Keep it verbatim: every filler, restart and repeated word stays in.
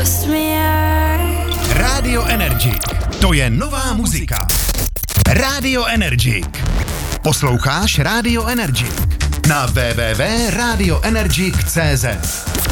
Radio Energy. To je nová muzika. Radio Energy. Posloucháš Radio Energy na w w w tečka radio energy tečka c z.